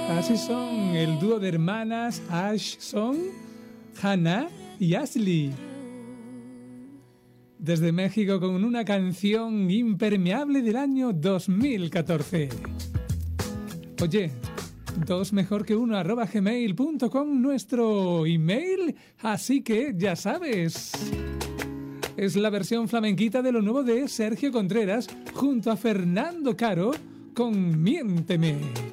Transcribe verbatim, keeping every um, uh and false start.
Así son el dúo de hermanas Ash Son, Hannah y Ashley. Desde México con una canción impermeable del año dos mil catorce. Oye, dos mejor que uno arroba gmail punto com nuestro email, así que ya sabes. Es la versión flamenquita de lo nuevo de Sergio Contreras junto a Fernando Caro con Miénteme.